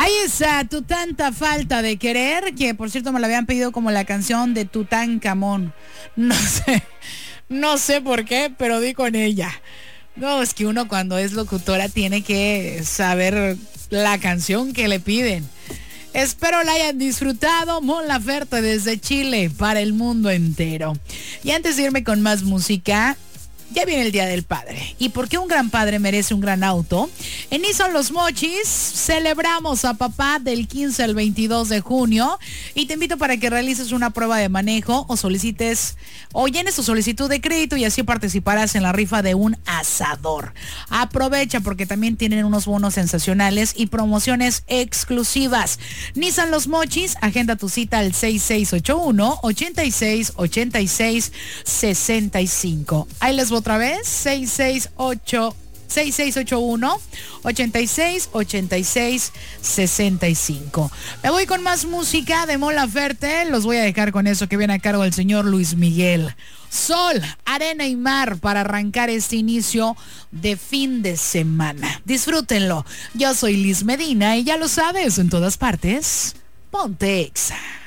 Ahí está, tu tanta falta de querer, que por cierto me la habían pedido como la canción de Tutankamón. No sé por qué, pero di con ella. No, es que uno cuando es locutora tiene que saber la canción que le piden. Espero la hayan disfrutado. Mon Laferte desde Chile para el mundo entero. Y antes de irme con más música, ya viene el Día del Padre. ¿Y por qué un gran padre merece un gran auto? En Nissan Los Mochis celebramos a papá del 15 al 22 de junio y te invito para que realices una prueba de manejo o solicites o llenes tu solicitud de crédito y así participarás en la rifa de un asador. Aprovecha porque también tienen unos bonos sensacionales y promociones exclusivas. Nissan Los Mochis, agenda tu cita al 6681-8686-65. Ahí les voy otra vez, 6681-8686-65. Me voy con más música de Mon Laferte. Los voy a dejar con eso que viene a cargo del señor Luis Miguel. Sol, arena y mar para arrancar este inicio de fin de semana. Disfrútenlo. Yo soy Liz Medina y ya lo sabes, en todas partes, ponte Exa.